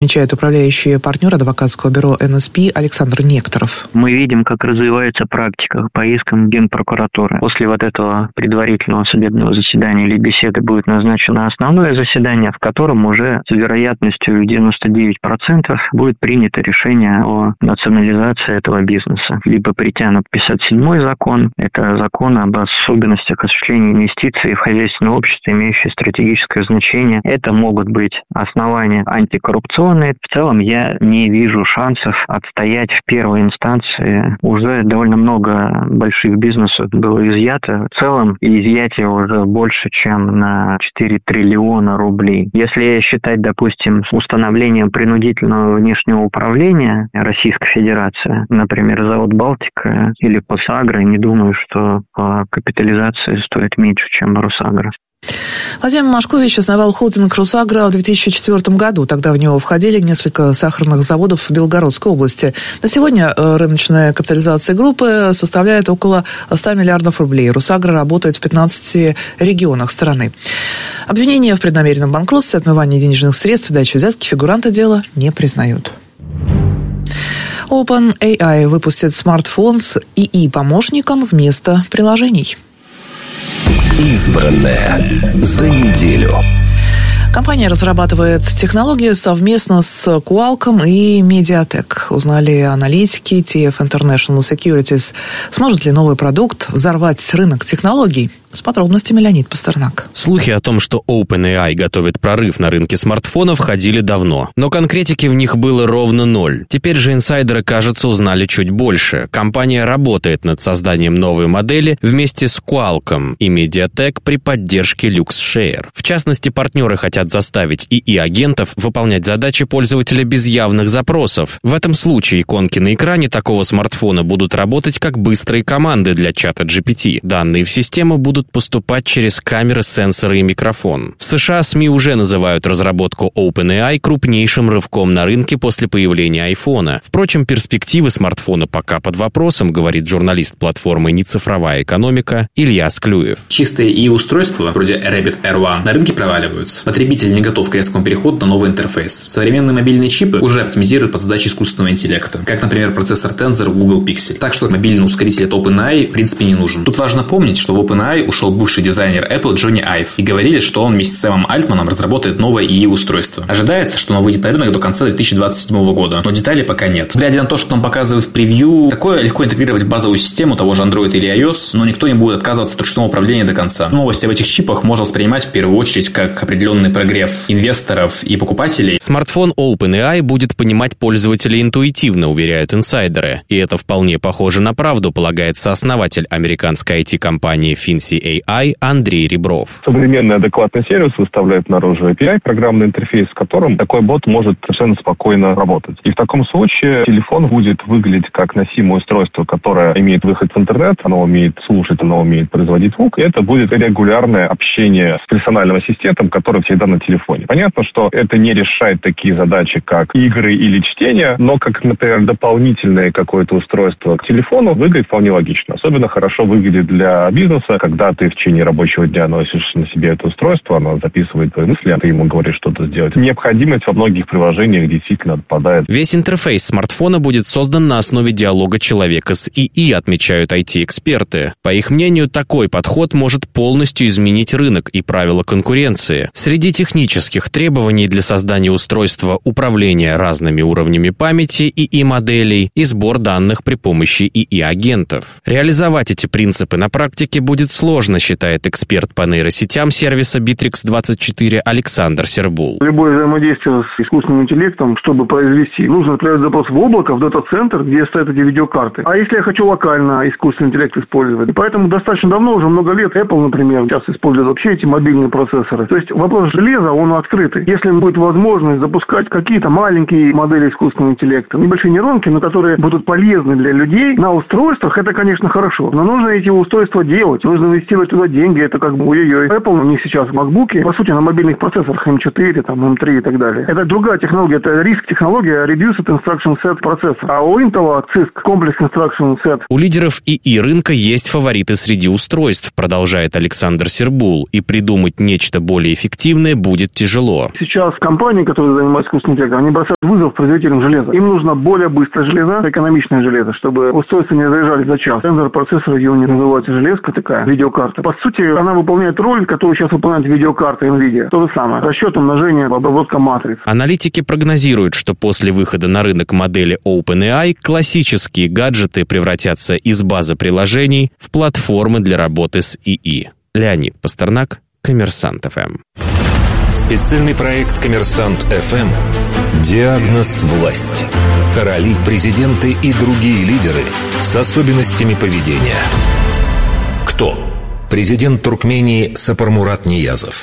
отмечает управляющий партнер адвокатского бюро НСП Александр Некторов. Мы видим, как развивается практика по искам Генпрокуратуры. После вот этого предварительного судебного заседания или беседы будет назначено основное заседание, в котором уже с вероятностью 99% будет принято решение о национализации этого бизнеса. Либо притянут 57-й закон, это закон об особенностях осуществления инвестиций в хозяйственное общество, имеющее стратегическое значение. Это могут быть основания антикоррупционные. В целом я не вижу шансов отстоять в первой инстанции. Уже довольно много больших бизнесов было изъято. В целом изъятие уже больше, чем на 4 триллиона рублей. Если считать, допустим, установлением принудительного внешнего управления Российской Федерации, например, завод «Балтика» или «Посагро», не думаю, что по капитализации стоит меньше, чем «Росагро». Владимир Машкович основал холдинг «Росагро» в 2004 году. Тогда в него входили несколько сахарных заводов в Белгородской области. На сегодня рыночная капитализация группы составляет около 100 миллиардов рублей. «Росагро» работает в 15 регионах страны. Обвинения в преднамеренном банкротстве, отмывании денежных средств и даче взятки фигуранты дела не признают. OpenAI выпустит смартфон с ИИ-помощником вместо приложений. Избранное за неделю. Компания разрабатывает технологии совместно с Qualcomm и Mediatek. Узнали аналитики TF International Securities. Сможет ли новый продукт взорвать рынок технологий? С подробностями Леонид Пастернак. Слухи о том, что OpenAI готовит прорыв на рынке смартфонов, ходили давно. Но конкретики в них было ровно ноль. Теперь же инсайдеры, кажется, узнали чуть больше. Компания работает над созданием новой модели вместе с Qualcomm и Mediatek при поддержке LuxShare. В частности, партнеры хотят заставить ИИ-агентов выполнять задачи пользователя без явных запросов. В этом случае иконки на экране такого смартфона будут работать как быстрые команды для чата GPT. Данные в систему будут поступать через камеры, сенсоры и микрофон. В США СМИ уже называют разработку OpenAI крупнейшим рывком на рынке после появления айфона. Впрочем, перспективы смартфона пока под вопросом, говорит журналист платформы «Нецифровая экономика» Илья Склюев. Чистые ИИ-устройства, вроде Rabbit R1, на рынке проваливаются. Потребитель не готов к резкому переходу на новый интерфейс. Современные мобильные чипы уже оптимизируют под задачи искусственного интеллекта, как, например, процессор Tensor Google Pixel. Так что мобильный ускоритель от OpenAI в принципе не нужен. Тут важно помнить, что в OpenAI ушел бывший дизайнер Apple Джонни Айв, и говорили, что он вместе с Сэмом Альтманом разработает новое ИИ-устройство. Ожидается, что оно выйдет на рынок до конца 2027 года, но деталей пока нет. Глядя на то, что нам показывают в превью, такое легко интегрировать в базовую систему того же Android или iOS, но никто не будет отказываться от ручного управления до конца. Новости об этих чипах можно воспринимать в первую очередь как определенный прогрев инвесторов и покупателей. Смартфон OpenAI будет понимать пользователя интуитивно, уверяют инсайдеры. И это вполне похоже на правду, полагает сооснователь американской IT-компании Fincy AI Андрей Ребров. Современный адекватный сервис выставляет наружу API, программный интерфейс, с которым такой бот может совершенно спокойно работать. И в таком случае телефон будет выглядеть как носимое устройство, которое имеет выход в интернет, оно умеет слушать, оно умеет производить звук, и это будет регулярное общение с персональным ассистентом, который всегда на телефоне. Понятно, что это не решает такие задачи, как игры или чтение, но как, например, дополнительное какое-то устройство к телефону выглядит вполне логично. Особенно хорошо выглядит для бизнеса, когда ты в течение рабочего дня носишь на себе это устройство, оно записывает твои мысли, а ты ему говоришь что-то сделать. Необходимость во многих приложениях действительно отпадает. Весь интерфейс смартфона будет создан на основе диалога человека с ИИ, отмечают IT-эксперты. По их мнению, такой подход может полностью изменить рынок и правила конкуренции. Среди технических требований для создания устройства управления разными уровнями памяти ИИ-моделей и сбор данных при помощи ИИ-агентов. Реализовать эти принципы на практике будет сложно, считает эксперт по нейросетям сервиса Bittrex24 Александр Сербул. Любое взаимодействие с искусственным интеллектом, чтобы произвести, нужно отправить запрос в облако, в дата-центр, где стоят эти видеокарты. А если я хочу локально искусственный интеллект использовать? И поэтому достаточно давно, уже много лет, Apple, например, сейчас использует вообще эти мобильные процессоры. То есть вопрос железа, он открытый. Если будет возможность запускать какие-то маленькие модели искусственного интеллекта, небольшие нейронки, но которые будут полезны для людей на устройствах, это, конечно, хорошо. Но нужно эти устройства делать. Нужно вести инвестировать туда деньги, это как бы ой-ой-ой. Apple, у них сейчас MacBook'и, по сути, на мобильных процессорах M4, там, M3 и так далее. Это другая технология, это RISC-технология, Reduced Instruction Set процессор. А у Intel CISC, Complex Instruction Set. У лидеров ИИ рынка есть фавориты среди устройств, продолжает Александр Сербул, и придумать нечто более эффективное будет тяжело. Сейчас компании, которые занимаются искусственным интеллектом, они бросают вызов производителям железа. Им нужно более быстрое железо, экономичное железо, чтобы устройства не заряжались за час. Тензор процессор, ее не называется железка такая, видеокарта. По сути, она выполняет роль, которую сейчас выполняет видеокарта NVIDIA. То же самое. Расчет, умножение, обработка матриц. Аналитики прогнозируют, что после выхода на рынок модели OpenAI классические гаджеты превратятся из базы приложений в платформы для работы с ИИ. Леонид Пастернак, Коммерсант ФМ. Специальный проект Коммерсант ФМ «Диагноз власть». Короли, президенты и другие лидеры с особенностями поведения. Кто? Президент Туркмении Сапармурат Ниязов.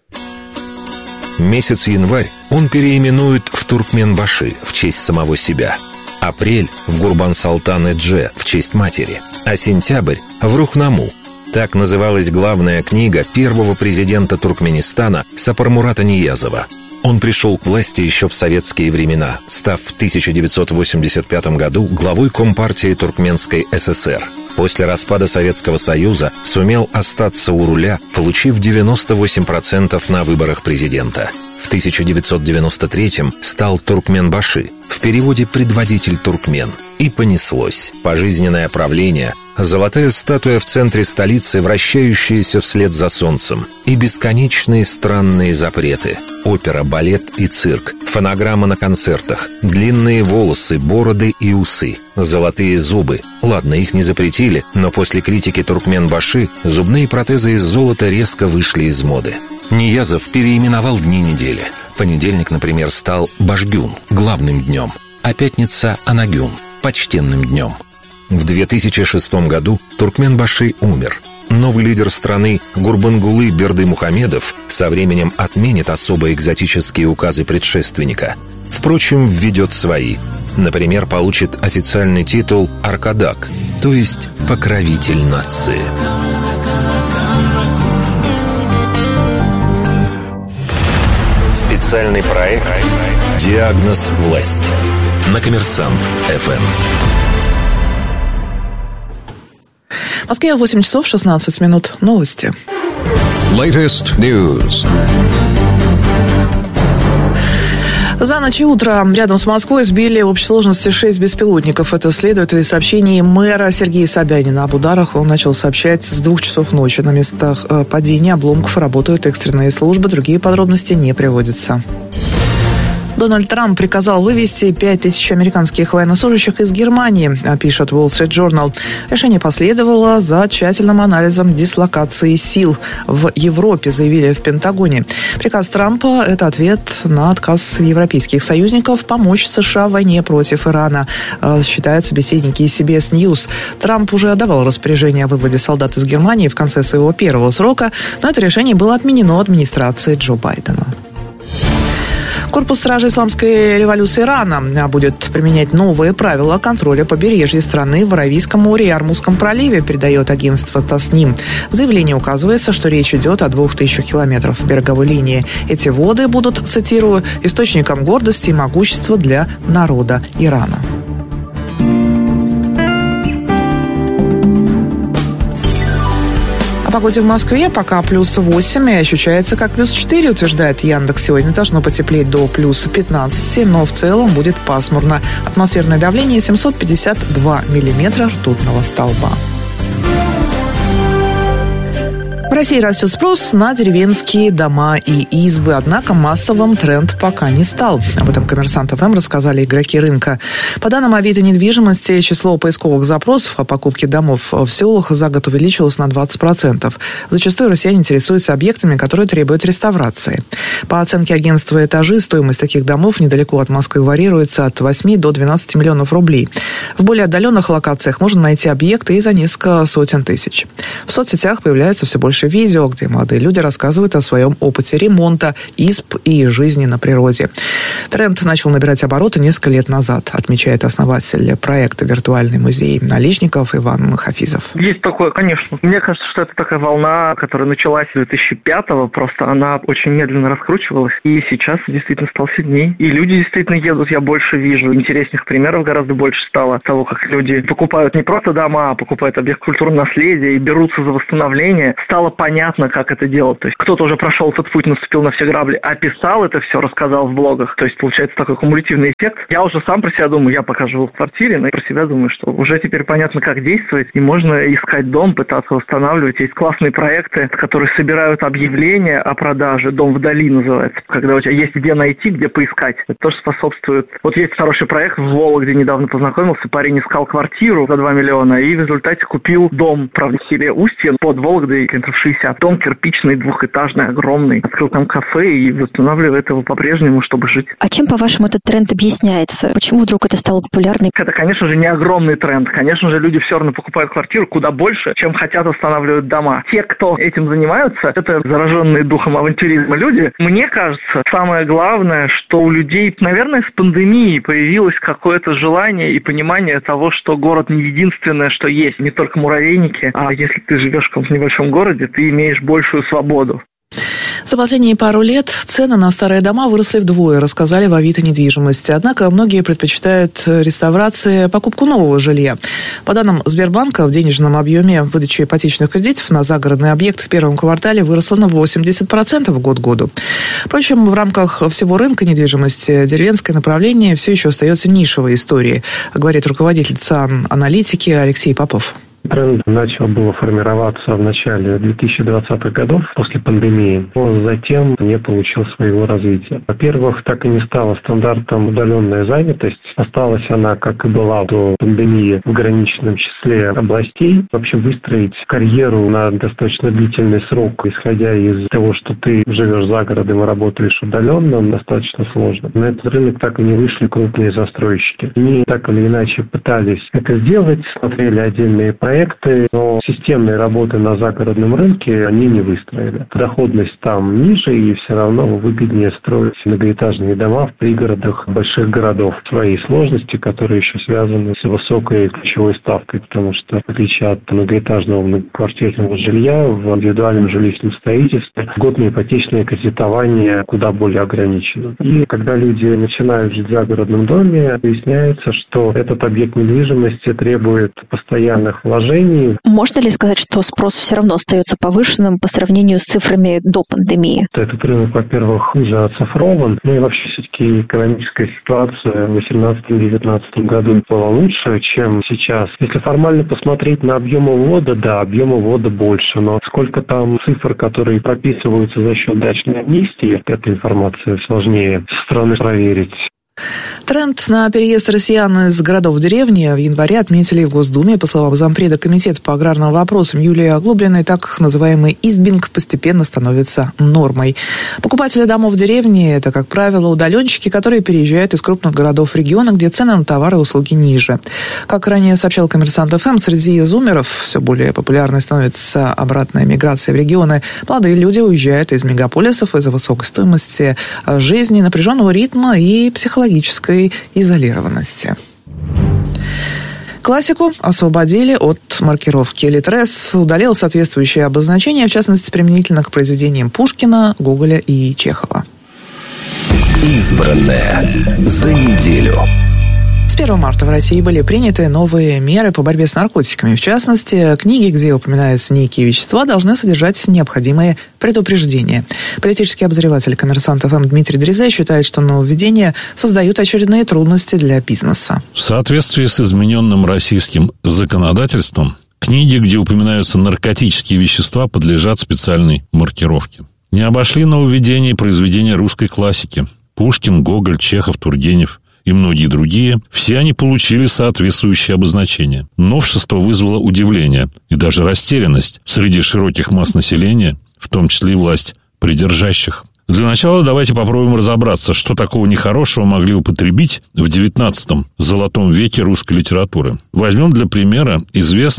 Месяц январь он переименует в Туркменбаши в честь самого себя. Апрель в Гурбан-Салтан-Эдже в честь матери. А сентябрь в Рухнаму. Так называлась главная книга первого президента Туркменистана Сапармурата Ниязова. Он пришел к власти еще в советские времена, став в 1985 году главой Компартии Туркменской ССР. После распада Советского Союза сумел остаться у руля, получив 98% на выборах президента. В 1993-м стал Туркменбаши, в переводе «предводитель туркмен». И понеслось. Пожизненное правление, золотая статуя в центре столицы, вращающаяся вслед за солнцем, и бесконечные странные запреты. Опера, балет и цирк, фонограмма на концертах, длинные волосы, бороды и усы, золотые зубы. Ладно, их не запретили, но после критики Туркменбаши зубные протезы из золота резко вышли из моды. Ниязов переименовал дни недели. Понедельник, например, стал Башгюн, главным днем, а пятница – Анагюн, почтенным днем. В 2006 году Туркменбаши умер. Новый лидер страны Гурбангулы Бердымухамедов со временем отменит особо экзотические указы предшественника. Впрочем, введет свои. Например, получит официальный титул «Аркадак», то есть «покровитель нации». Специальный проект «Диагноз власть» на Коммерсант ФМ. В Москве 8 часов 16 минут. Новости. Latest news. За ночь и утро рядом с Москвой сбили в общей сложности 6 беспилотников. Это следует из сообщений мэра Сергея Собянина. Об ударах он начал сообщать с 2 часов ночи. На местах падения обломков работают экстренные службы. Другие подробности не приводятся. Дональд Трамп приказал вывести 5000 американских военнослужащих из Германии, пишет Wall Street Journal. Решение последовало за тщательным анализом дислокации сил в Европе, заявили в Пентагоне. Приказ Трампа – это ответ на отказ европейских союзников помочь США в войне против Ирана, считают собеседники CBS News. Трамп уже отдавал распоряжение о выводе солдат из Германии в конце своего первого срока, но это решение было отменено администрацией Джо Байдена. Корпус стражей исламской революции Ирана будет применять новые правила контроля побережья страны в Аравийском море и Ормузском проливе, передает агентство Тасним. В заявлении указывается, что речь идет о 2000 километров береговой линии. Эти воды будут, цитирую, источником гордости и могущества для народа Ирана. О погоде в Москве пока плюс 8 и ощущается как плюс 4, утверждает Яндекс. Сегодня должно потеплеть до плюс 15, но в целом будет пасмурно. Атмосферное давление 752 миллиметра ртутного столба. В России растет спрос на деревенские дома и избы, однако массовым тренд пока не стал. Об этом Коммерсант ФМ рассказали игроки рынка. По данным Авито недвижимости, число поисковых запросов о покупке домов в селах за год увеличилось на 20%. Зачастую россияне интересуются объектами, которые требуют реставрации. По оценке агентства «Этажи», стоимость таких домов недалеко от Москвы варьируется от 8 до 12 миллионов рублей. В более отдаленных локациях можно найти объекты и за несколько сотен тысяч. В соцсетях появляется все больше еще видео, где молодые люди рассказывают о своем опыте ремонта изб и жизни на природе. Тренд начал набирать обороты несколько лет назад, отмечает основатель проекта «Виртуальный музей наличников» Иван Хафизов. Есть такое, конечно. Мне кажется, что это такая волна, которая началась с 2005-го, просто она очень медленно раскручивалась, и сейчас действительно стал сильней. И люди действительно едут, я больше вижу. Интересных примеров гораздо больше стало того, как люди покупают не просто дома, а покупают объект культурного наследия и берутся за восстановление. Стало понятно, как это делать. То есть кто-то уже прошел этот путь, наступил на все грабли, описал это все, рассказал в блогах. То есть получается такой кумулятивный эффект. Я уже сам про себя думаю, я пока живу в квартире, но про себя думаю, что уже теперь понятно, как действовать, и можно искать дом, пытаться восстанавливать. Есть классные проекты, которые собирают объявления о продаже. «Дом вдали» называется. Когда у тебя есть где найти, где поискать. Это тоже способствует. Вот есть хороший проект в Вологде, недавно познакомился. Парень искал квартиру за 2 миллиона и в результате купил дом, правда, в селе Устье, под Вологдой, километров 60. Дом кирпичный, двухэтажный, огромный. Открыл там кафе и восстанавливает его по-прежнему, чтобы жить. А чем, по-вашему, этот тренд объясняется? Почему вдруг это стало популярным? Это, конечно же, не огромный тренд. Конечно же, люди все равно покупают квартиру куда больше, чем хотят восстанавливать дома. Те, кто этим занимаются, это зараженные духом авантюризма люди. Мне кажется, самое главное, что у людей, наверное, с пандемией появилось какое-то желание и понимание того, что город не единственное, что есть. Не только муравейники, а если ты живешь в каком-то небольшом городе, ты имеешь большую свободу. За последние пару лет цены на старые дома выросли вдвое, рассказали в Авито недвижимости. Однако многие предпочитают реставрации покупку нового жилья. По данным Сбербанка, в денежном объеме выдачи ипотечных кредитов на загородный объект в первом квартале выросло на 80% год к году. Впрочем, в рамках всего рынка недвижимости деревенское направление все еще остается нишевой историей, говорит руководитель ЦАН аналитики Алексей Попов. Тренд начал было формироваться в начале 2020-х годов после пандемии, но затем не получил своего развития. Во-первых, так и не стала стандартом удаленная занятость. Осталась она, как и была до пандемии, в ограниченном числе областей. Вообще выстроить карьеру на достаточно длительный срок, исходя из того, что ты живешь за городом и работаешь удаленно, достаточно сложно. На этот рынок так и не вышли крупные застройщики. Они так или иначе пытались это сделать, смотрели отдельные проекты, но системной работы на загородном рынке они не выстроили. Доходность там ниже, и все равно выгоднее строить многоэтажные дома в пригородах больших городов. Свои сложности, которые еще связаны с высокой ключевой ставкой, потому что, в отличие от многоэтажного многоквартирного жилья, в индивидуальном жилищном строительстве льготное ипотечное кредитование куда более ограничено. И когда люди начинают жить в загородном доме, выясняется, что этот объект недвижимости требует постоянных вложений. Можно ли сказать, что спрос все равно остается повышенным по сравнению с цифрами до пандемии? Этот рынок, во-первых, хуже оцифрован, и вообще все-таки экономическая ситуация в 2018-2019 году была лучше, чем сейчас. Если формально посмотреть на объемы ввода, да, объемы ввода больше, но сколько там цифр, которые прописываются за счет дачной амнистии, эта информация сложнее со стороны проверить. Тренд на переезд россиян из городов в деревни в январе отметили в Госдуме. По словам зампреда Комитета по аграрным вопросам Юлии Оглоблиной, так называемый избинг постепенно становится нормой. Покупатели домов в деревне – это, как правило, удаленщики, которые переезжают из крупных городов в регионы, где цены на товары и услуги ниже. Как ранее сообщал Коммерсант ФМ, среди зумеров все более популярной становится обратная миграция в регионы. Молодые люди уезжают из мегаполисов из-за высокой стоимости жизни, напряженного ритма и психологической изолированности. Классику освободили от маркировки. Литрес удалил соответствующие обозначения, в частности, применительно к произведениям Пушкина, Гоголя и Чехова. Избранное за неделю. С 1 марта в России были приняты новые меры по борьбе с наркотиками. В частности, книги, где упоминаются некие вещества, должны содержать необходимые предупреждения. Политический обозреватель «Коммерсант ФМ» Дмитрий Дрезай считает, что нововведения создают очередные трудности для бизнеса. В соответствии с измененным российским законодательством, книги, где упоминаются наркотические вещества, подлежат специальной маркировке. Не обошли нововведения произведения русской классики. Пушкин, Гоголь, Чехов, Тургенев и многие другие, все они получили соответствующие обозначения. Новшество вызвало удивление и даже растерянность среди широких масс населения, в том числе и власть придержащих. Для начала давайте попробуем разобраться, что такого нехорошего могли употребить в XIX золотом веке русской литературы. Возьмем для примера известный в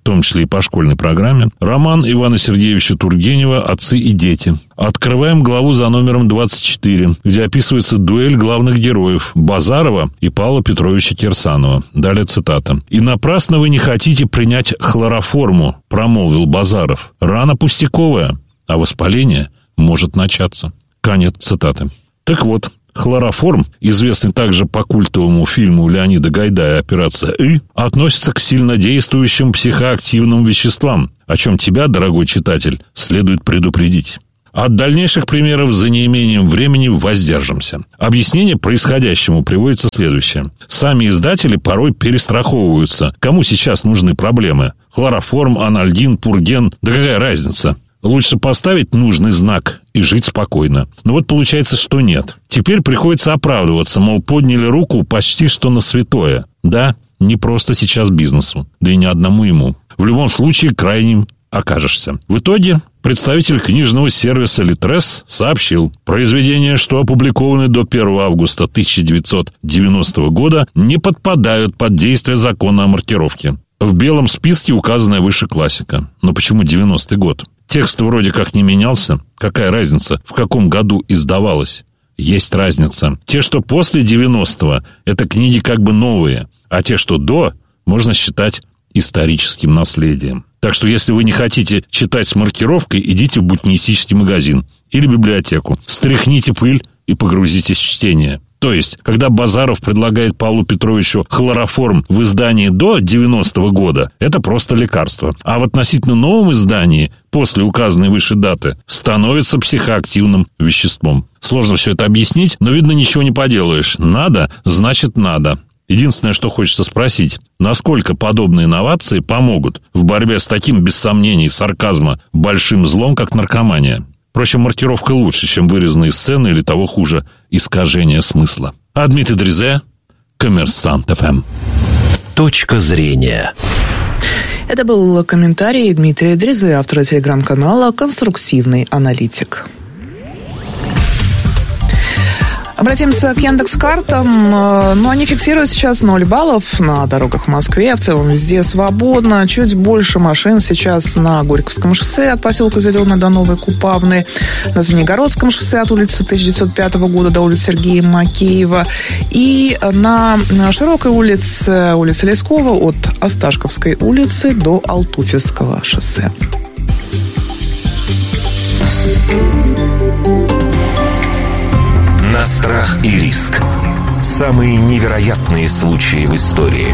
том числе и по школьной программе, роман Ивана Сергеевича Тургенева «Отцы и дети». Открываем главу за номером 24, где описывается дуэль главных героев Базарова и Павла Петровича Кирсанова. Далее цитата. «И напрасно вы не хотите принять хлороформу, промолвил Базаров. Рана пустяковая, а воспаление может начаться». Конец цитаты. Так вот, хлороформ, известный также по культовому фильму Леонида Гайдая «Операция И», относится к сильнодействующим психоактивным веществам, о чем тебя, дорогой читатель, следует предупредить. От дальнейших примеров за неимением времени воздержимся. Объяснение происходящему приводится следующее. Сами издатели порой перестраховываются. Кому сейчас нужны проблемы? Хлороформ, анальгин, пурген. Да какая разница? Лучше поставить нужный знак и жить спокойно. Но вот получается, что нет. Теперь приходится оправдываться, мол, подняли руку почти что на святое. Да, не просто сейчас бизнесу, да и не одному ему. В любом случае, крайним окажешься. В итоге представитель книжного сервиса «Литрес» сообщил, произведения, что опубликованы до 1 августа 1990 года, не подпадают под действие закона о маркировке. В белом списке указанная выше классика. Но почему 90-й год? Текст вроде как не менялся. Какая разница, в каком году издавалось? Есть разница. Те, что после 90-го, это книги как бы новые, а те, что до, можно считать историческим наследием. Так что, если вы не хотите читать с маркировкой, идите в букинистический магазин или библиотеку. Стряхните пыль и погрузитесь в чтение. То есть, когда Базаров предлагает Павлу Петровичу хлороформ в издании до 90-го года, это просто лекарство. А в относительно новом издании, после указанной выше даты, становится психоактивным веществом. Сложно все это объяснить, но, видно, ничего не поделаешь. Надо, значит надо. Единственное, что хочется спросить, насколько подобные инновации помогут в борьбе с таким, без сомнений, сарказма, большим злом, как наркомания? Впрочем, маркировка лучше, чем вырезанные сцены или, того хуже, искажение смысла. А Дмитрий Дрезе, Коммерсант ФМ. Точка зрения. Это был комментарий Дмитрия Дрезе, автора телеграм-канала «Конструктивный аналитик». Обратимся к Яндекс.Картам. Но они фиксируют сейчас 0 баллов на дорогах в Москве. В целом везде свободно. Чуть больше машин сейчас на Горьковском шоссе от поселка Зеленый до Новой Купавны. На Звенигородском шоссе от улицы 1905 года до улицы Сергея Макеева. И на Широкой улице, улице Лескова от Осташковской улицы до Алтуфьевского шоссе. На страх и риск. Самые невероятные случаи в истории.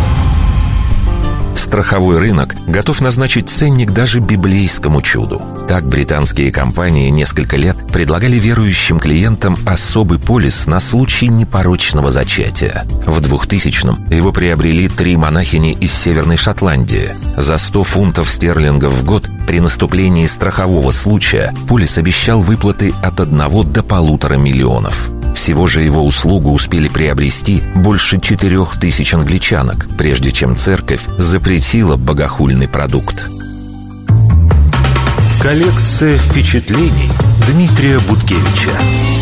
Страховой рынок готов назначить ценник даже библейскому чуду. Так британские компании несколько лет предлагали верующим клиентам особый полис на случай непорочного зачатия. В 2000-м его приобрели 3 монахини из Северной Шотландии. За 100 фунтов стерлингов в год при наступлении страхового случая полис обещал выплаты от 1 до 1,5 миллионов. Всего же его услугу успели приобрести больше 4000 англичанок, прежде чем церковь запретила богохульный продукт. Коллекция впечатлений Дмитрия Буткевича.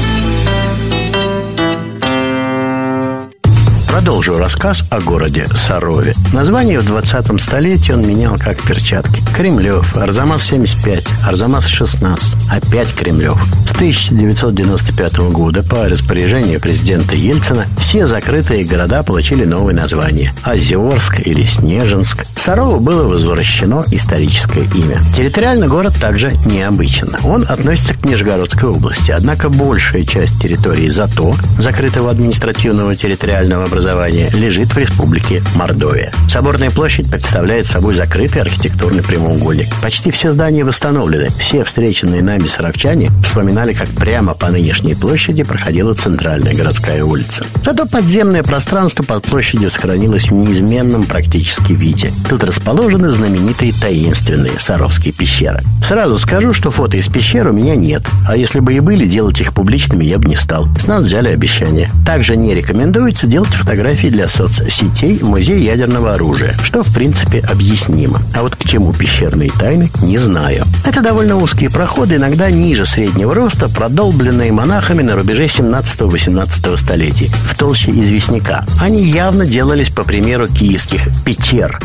Продолжу рассказ о городе Сарове. Название в 20 столетии он менял как перчатки. Кремлев, Арзамас-75, Арзамас-16, опять Кремлев. С 1995 года по распоряжению президента Ельцина все закрытые города получили новые названия. Озерск или Снежинск. Сарову было возвращено историческое имя. Территориально город также необычен. Он относится к Нижегородской области, однако большая часть территории ЗАТО, закрытого административного территориального образования, лежит в республике Мордовия. Соборная площадь представляет собой закрытый архитектурный прямоугольник. Почти все здания восстановлены. Все встреченные нами саровчане вспоминали, как прямо по нынешней площади проходила центральная городская улица. Зато подземное пространство под площадью сохранилось в неизменном практически виде. Тут расположены знаменитые таинственные Саровские пещеры. Сразу скажу, что фото из пещер у меня нет. А если бы и были, делать их публичными я бы не стал. С нас взяли обещание. Также не рекомендуется делать фотографии для соцсетей в Музее ядерного оружия, что в принципе объяснимо. А вот к чему пещерные тайны, не знаю. Это довольно узкие проходы, иногда ниже среднего роста, продолбленные монахами на рубеже 17-18 столетий, в толще известняка. Они явно делались по примеру киевских пещер, поэтому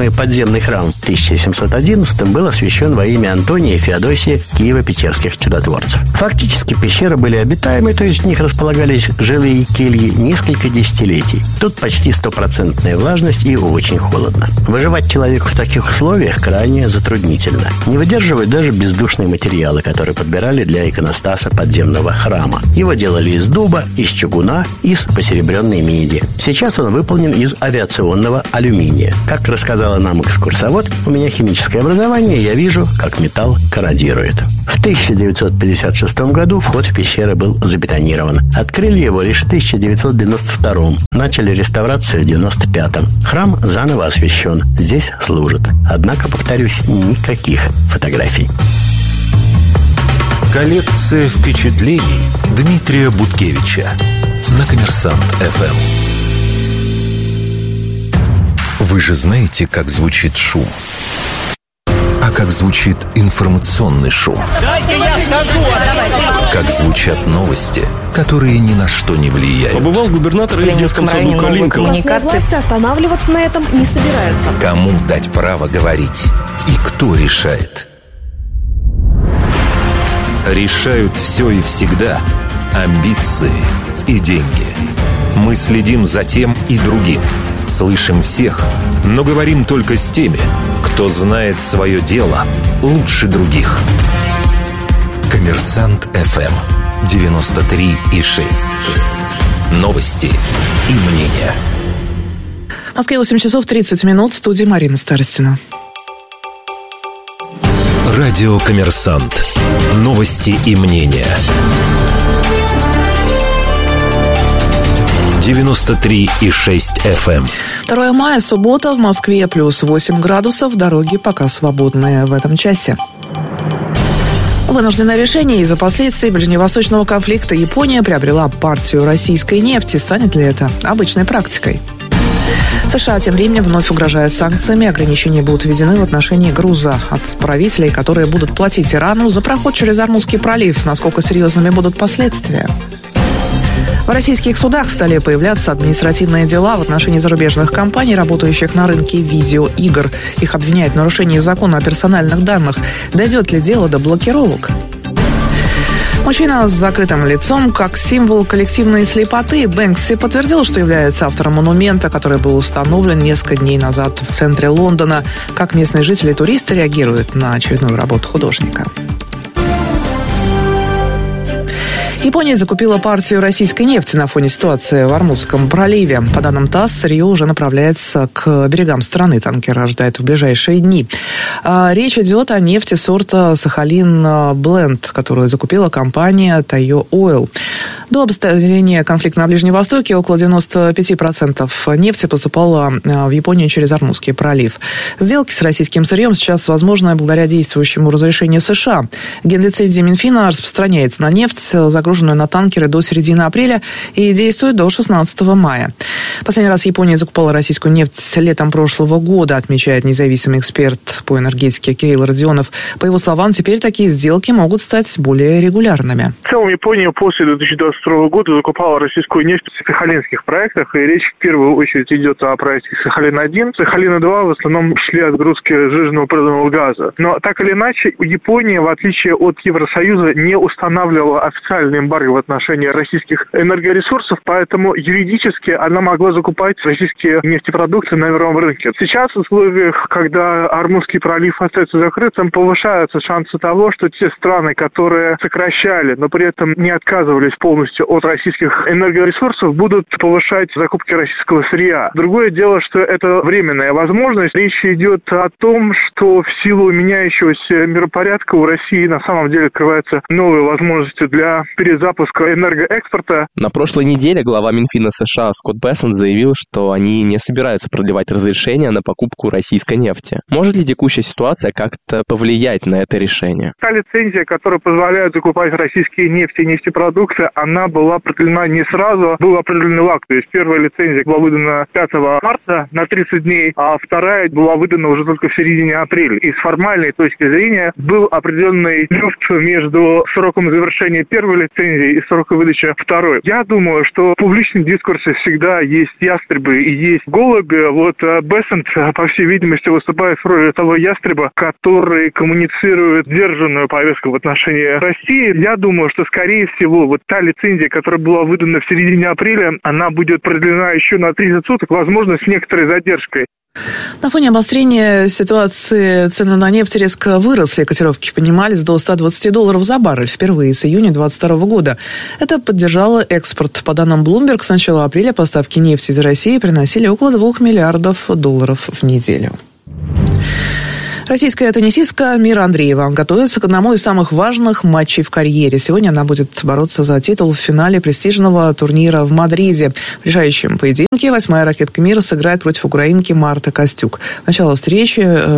самый подземный храм в 1711 был освящен во имя Антония и Феодосия Киево-Печерских чудотворцев. Фактически пещеры были обитаемы, то есть в них располагались жилые кельи несколько десятилетий. Тут почти 100% влажность и очень холодно. Выживать человеку в таких условиях крайне затруднительно. Не выдерживают даже бездушные материалы, которые подбирали для иконостаса подземного храма. Его делали из дуба, из чугуна, из посеребренной меди. Сейчас он выполнен из авиационного алюминия. Как рассказала нам экскурсовод, у меня химическое образование, я вижу, как металл корродирует. В 1956 году вход в пещеры был забетонирован. Открыли его лишь в 1992. Начали реставрацию в 1995. Храм заново освящен. Здесь служат. Однако, повторюсь, никаких фотографий. Коллекция впечатлений Дмитрия Буткевича на Коммерсант-ФМ. Вы же знаете, как звучит шум? А как звучит информационный шум? Дайте я скажу! Как звучат новости, которые ни на что не влияют? Побывал губернатор в детском саду Калинка. Местные власти останавливаться на этом не собираются. Кому дать право говорить? И кто решает? Решают все и всегда амбиции и деньги. Мы следим за тем и другим. Слышим всех, но говорим только с теми, кто знает свое дело лучше других. Коммерсант ФМ 93,6. Новости и мнения. В Москве 8 часов 30 минут. В студии Марина Старостина. Радио «Коммерсант». Новости и мнения. 93,6 FM. 2 мая, суббота, в Москве плюс 8 градусов. Дороги пока свободные в этом часе. Вынужденное решение из-за последствий ближневосточного конфликта Япония приобрела партию российской нефти. Станет ли это обычной практикой? США тем временем вновь угрожают санкциями. Ограничения будут введены в отношении груза от отправителей, которые будут платить Ирану за проход через Ормузский пролив. Насколько серьезными будут последствия? В российских судах стали появляться административные дела в отношении зарубежных компаний, работающих на рынке видеоигр. Их обвиняют в нарушении закона о персональных данных. Дойдет ли дело до блокировок? Мужчина с закрытым лицом, как символ коллективной слепоты, Бэнкси подтвердил, что является автором монумента, который был установлен несколько дней назад в центре Лондона. Как местные жители и туристы реагируют на очередную работу художника? Япония закупила партию российской нефти на фоне ситуации в Ормузском проливе. По данным ТАСС, сырье уже направляется к берегам страны. Танкер ожидает в ближайшие дни. Речь идет о нефти сорта Сахалин Бленд, которую закупила компания Тайо Ойл. До обострения конфликта на Ближнем Востоке около 95% нефти поступало в Японию через Ормузский пролив. Сделки с российским сырьем сейчас возможны благодаря действующему разрешению США. Генлицензия Минфина распространяется на нефть, загруженную на танкеры до середины апреля и действует до 16 мая. Последний раз Япония закупала российскую нефть летом прошлого года, отмечает независимый эксперт по энергетике Кирилл Родионов. По его словам, теперь такие сделки могут стать более регулярными. В целом Япония после 2022 года закупала российскую нефть в сахалинских проектах, и речь в первую очередь идет о проекте Сахалин-1. Сахалин-2 в основном шли отгрузки сжиженного природного газа. Но так или иначе, Япония, в отличие от Евросоюза, не устанавливала официальный эмбарго в отношении российских энергоресурсов, поэтому юридически она могла закупать российские нефтепродукты на мировом рынке. Сейчас в условиях, когда Ормузский пролив остается закрытым, повышаются шансы того, что те страны, которые сокращали, но при этом не отказывались полностью от российских энергоресурсов, будут повышать закупки российского сырья. Другое дело, что это временная возможность. Речь идет о том, что в силу меняющегося миропорядка у России на самом деле открываются новые возможности для перезапуска энергоэкспорта. На прошлой неделе глава Минфина США Скотт Бессент заявил, что они не собираются продлевать разрешение на покупку российской нефти. Может ли текущая ситуация как-то повлиять на это решение? Та лицензия, которая позволяет закупать российские нефть и нефтепродукты, она была продлена не сразу, был определенный лаг. То есть первая лицензия была выдана 5 марта на 30 дней, а вторая была выдана уже только в середине апреля. И с формальной точки зрения был определенный люфт между сроком завершения первой лицензии лицензии и срока выдачи второй. Я думаю, что в публичном дискурсе всегда есть ястребы и есть голуби. Вот Бессент, по всей видимости, выступает в роли того ястреба, который коммуницирует сдержанную повестку в отношении России. Я думаю, что, скорее всего, вот та лицензия, которая была выдана в середине апреля, она будет продлена еще на 30 суток, возможно, с некоторой задержкой. На фоне обострения ситуации цены на нефть резко выросли. Котировки поднимались до $120 за баррель впервые с июня 2022 года. Это поддержало экспорт. По данным Bloomberg, с начала апреля поставки нефти из России приносили около $2 миллиардов в неделю. Российская теннисистка Мира Андреева готовится к одному из самых важных матчей в карьере. Сегодня она будет бороться за титул в финале престижного турнира в Мадриде. В решающем поединке 8-я ракетка мира сыграет против украинки Марты Костюк. Начало встречи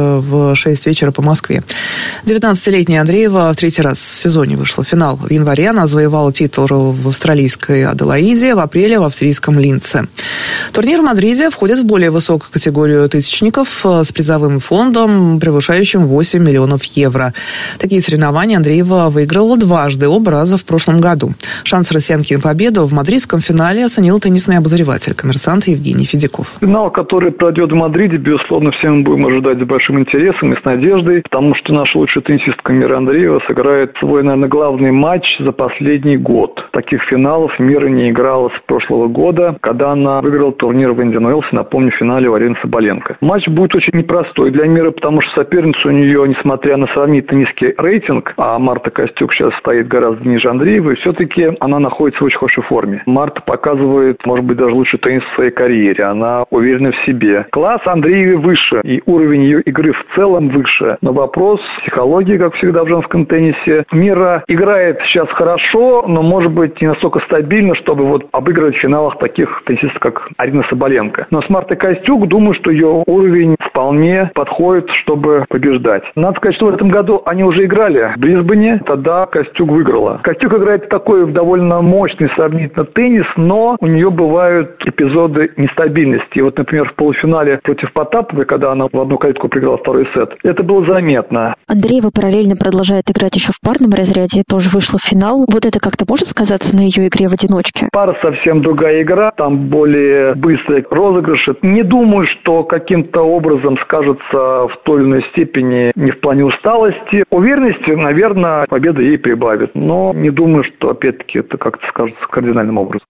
в 6 вечера по Москве. 19-летняя Андреева в третий раз в сезоне вышла в финал. В январе она завоевала титул в австралийской Аделаиде, в апреле в австрийском Линце. Турнир в Мадриде входит в более высокую категорию тысячников с призовым фондом, превышающим 8 миллионов евро. Такие соревнования Андреева выиграла дважды, оба раза в прошлом году. Шанс россиянки на победу в мадридском финале оценил теннисный обозреватель, коммерсант Евгений Федяков. Финал, который пройдет в Мадриде, безусловно, все мы будем ожидать с большим интересом и с надеждой, потому что наша лучшая теннисистка Мира Андреева сыграет свой, наверное, главный матч за последний год. Таких финалов Мира не играла с прошлого года, когда она выиграла турнир в Индиан Уэллсе, напомню, в финале у Арены Соболенко. Матч будет очень непростой для Миры, потому что соперница у нее, несмотря на сравнительно низкий рейтинг, а Марта Костюк сейчас стоит гораздо ниже Андреевой, все-таки она находится в очень хорошей форме. Марта показывает, может быть, даже лучший теннис в своей карьере. Она уверена в себе. Класс Андреевой выше, и уровень ее игры в целом выше. Но вопрос психологии, как всегда в женском теннисе. Мира играет сейчас хорошо, но, может быть, не настолько стабильно, чтобы вот обыгрывать в финалах таких теннисистов, как Арина Соболенко. Но с Мартой Костюк, думаю, что ее уровень вполне подходит, чтобы побеждать. Надо сказать, что в этом году они уже играли в Брисбене, тогда Костюк выиграла. Костюк играет такой довольно мощный сравнительно теннис, но у нее бывают эпизоды нестабильности. Вот, например, в полуфинале против Потаповой, когда она в одну калитку проиграла второй сет, это было заметно. Андреева параллельно продолжает играть еще в парном разряде, тоже вышла в финал. Вот это как-то может сказаться на ее игре в одиночке? Пара совсем другая игра, там более быстрые розыгрыши. Не думаю, что каким-то образом скажется в той или иной степени не в плане усталости. Уверенности, наверное, победа ей прибавит. Но не думаю, что, опять-таки, это как-то скажется кардинальным образом.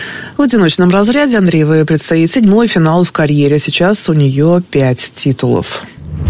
В одиночном разряде Андреевой предстоит 7-й финал в карьере. Сейчас у нее 5 титулов.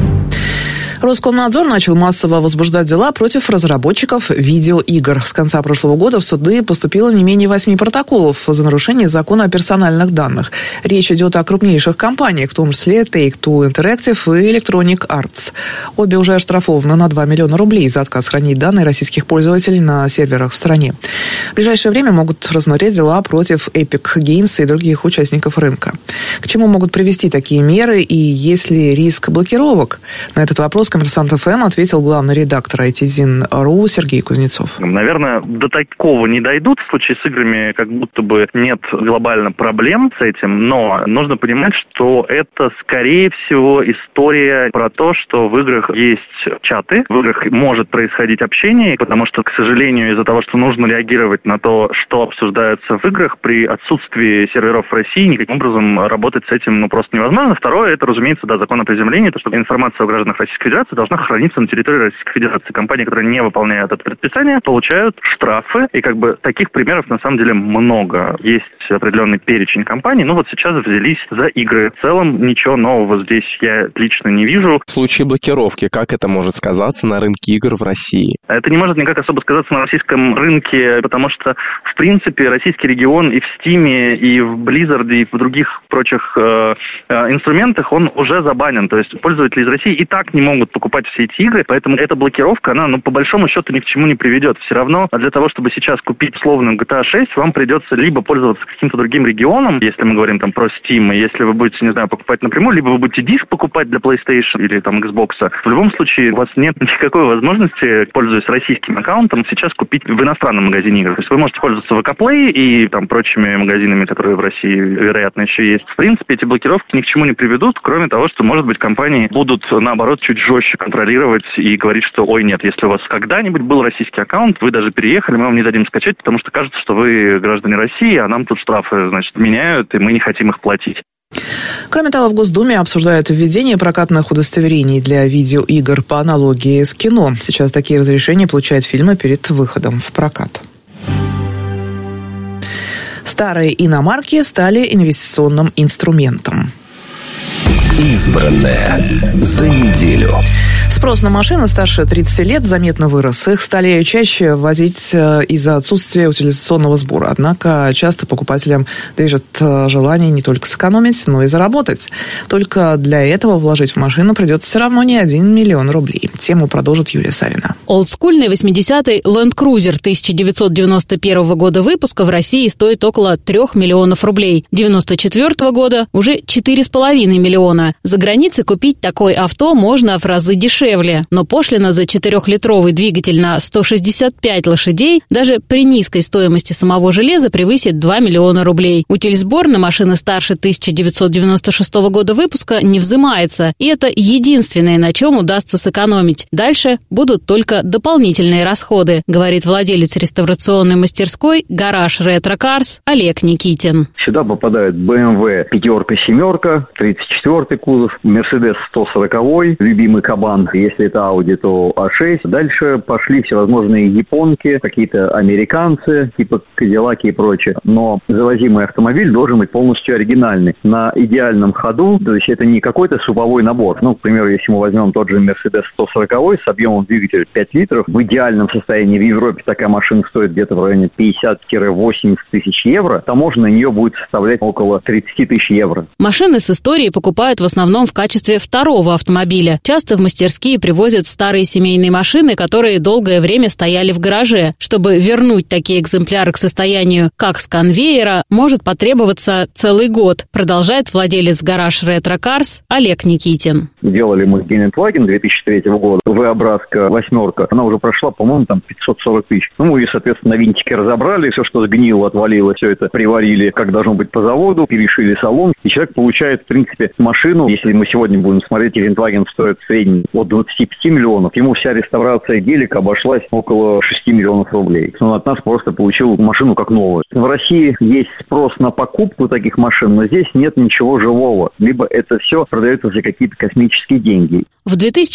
Роскомнадзор начал массово возбуждать дела против разработчиков видеоигр. С конца прошлого года в суды поступило не менее 8 протоколов за нарушение закона о персональных данных. Речь идет о крупнейших компаниях, в том числе Take-Two Interactive и Electronic Arts. Обе уже оштрафованы на 2 миллиона рублей за отказ хранить данные российских пользователей на серверах в стране. В ближайшее время могут рассмотреть дела против Epic Games и других участников рынка. К чему могут привести такие меры и есть ли риск блокировок? На этот вопрос «Коммерсант ФМ» ответил главный редактор ITZIN.ru Сергей Кузнецов. Наверное, до такого не дойдут. В случае с играми как будто бы нет глобально проблем с этим, но нужно понимать, что это, скорее всего, история про то, что в играх есть чаты, в играх может происходить общение, потому что, к сожалению, из-за того, что нужно реагировать на то, что обсуждается в играх, при отсутствии серверов в России никаким образом работать с этим просто невозможно. Второе, это, разумеется, закон о приземлении, то, что информация о гражданах Российской Федерации должна храниться на территории Российской Федерации. Компании, которые не выполняют это предписание, получают штрафы. И таких примеров на самом деле много. Есть определенный перечень компаний. Вот сейчас взялись за игры. В целом ничего нового здесь я лично не вижу. В случае блокировки, как это может сказаться на рынке игр в России? Это не может никак особо сказаться на российском рынке, потому что, в принципе, российский регион и в Steam, и в Blizzard, и в других прочих инструментах, он уже забанен. То есть пользователи из России и так не могут покупать все эти игры, поэтому эта блокировка, она, по большому счету, ни к чему не приведет. Все равно для того, чтобы сейчас купить условную GTA 6, вам придется либо пользоваться каким-то другим регионом, если мы говорим про Steam, и если вы будете, покупать напрямую, либо вы будете диск покупать для PlayStation или Xbox. В любом случае, у вас нет никакой возможности, пользуясь российским аккаунтом, сейчас купить в иностранном магазине игр. То есть вы можете пользоваться VK-Play и прочими магазинами, которые в России, вероятно, еще есть. В принципе, эти блокировки ни к чему не приведут, кроме того, что, может быть, компании будут, наоборот, чуть жестче проще контролировать и говорить, что ой, нет, если у вас когда-нибудь был российский аккаунт, вы даже переехали, мы вам не дадим скачать, потому что кажется, что вы граждане России, а нам тут штрафы, значит, меняют, и мы не хотим их платить. Кроме того, в Госдуме обсуждают введение прокатных удостоверений для видеоигр по аналогии с кино. Сейчас такие разрешения получают фильмы перед выходом в прокат. Старые иномарки стали инвестиционным инструментом. Избранное за неделю. Спрос на машины старше 30 лет заметно вырос. Их стали чаще возить из-за отсутствия утилизационного сбора. Однако часто покупателям движет желание не только сэкономить, но и заработать. Только для этого вложить в машину придется все равно не 1 миллион рублей. Тему продолжит Юлия Савина. Олдскульный 80-й Land Cruiser 1991 года выпуска в России стоит около 3 миллионов рублей. 1994 года уже 4,5 миллиона. За границей купить такое авто можно в разы дешевле, но пошлина за 4-литровый двигатель на 165 лошадей даже при низкой стоимости самого железа превысит 2 миллиона рублей. Утильсбор на машины старше 1996 года выпуска не взимается, и это единственное, на чем удастся сэкономить. Дальше будут только дополнительные расходы, говорит владелец реставрационной мастерской «Гараж Ретро Карс» Олег Никитин. Сюда попадают BMW 5-семерка, 34-й кузов, Mercedes 140-й, любимый Кабан, если это Audi, то A6. Дальше пошли всевозможные японки, какие-то американцы, типа Кадиллаки и прочее. Но завозимый автомобиль должен быть полностью оригинальный. На идеальном ходу, то есть это не какой-то суповой набор. Ну, к примеру, если мы возьмем тот же Mercedes 140-й с объемом двигателя 5 литров, в идеальном состоянии в Европе такая машина стоит где-то в районе 50-80 тысяч евро, таможня на нее будет составлять около 30 тысяч евро. Машины с историей покупают в основном в качестве второго автомобиля. Часто в мастерские привозят старые семейные машины, которые долгое время стояли в гараже. Чтобы вернуть такие экземпляры к состоянию, как с конвейера, может потребоваться целый год, продолжает владелец «Гараж Ретро Карс» Олег Никитин. Делали мы Гелендваген 2003 года, V-образка 8, она уже прошла, по-моему, там 540 тысяч. Ну, мы ее, соответственно, на винтики разобрали, все, что сгнило, отвалило, все это приварили, как должно быть по заводу, перешили салон, и человек получает, в принципе, машину. Если мы сегодня будем смотреть, Гелендваген стоит в среднем от 25 миллионов, ему вся реставрация гелика обошлась около 6 миллионов рублей. Он от нас просто получил машину как новую. В России есть спрос на покупку таких машин, но здесь нет ничего живого. Либо это все продается за какие-то космические деньги. В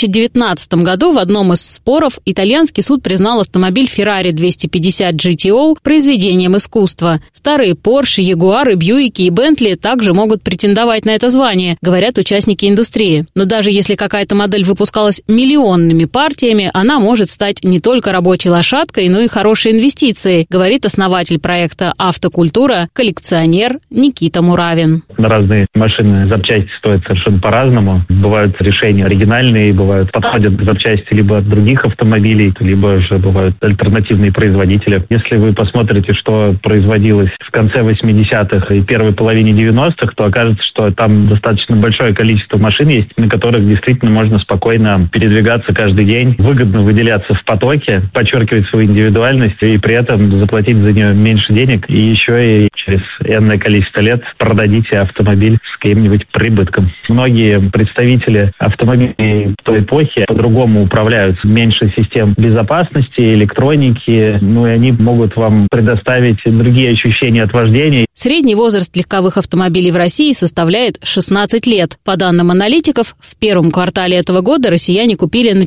2019 году в одном из споров итальянский суд признал автомобиль Ferrari 250 GTO произведением искусства. Старые Porsche, Jaguar, Бьюики и Bentley также могут претендовать на это звание, говорят участники индустрии. Но даже если какая-то модель выпускалась миллионными партиями, она может стать не только рабочей лошадкой, но и хорошей инвестицией, говорит основатель проекта «Автокультура», коллекционер Никита Муравин. Разные машины, запчасти стоят совершенно по-разному. Бывают решения оригинальные, бывают подходят запчасти либо от других автомобилей, либо же бывают альтернативные производители. Если вы посмотрите, что производилось в конце 80-х и первой половине 90-х, то окажется, что там достаточно большое количество машин есть, на которых действительно можно спокойно передвигаться каждый день, выгодно выделяться в потоке, подчеркивать свою индивидуальность и при этом заплатить за нее меньше денег, и еще и через энное количество лет продадите автомобиль с каким-нибудь прибытком. Многие представители автомобилей той эпохи по-другому управляются. Меньше систем безопасности, электроники, и они могут вам предоставить другие ощущения от вождения. Средний возраст легковых автомобилей в России составляет 16 лет. По данным аналитиков, в первом квартале этого года россияне купили на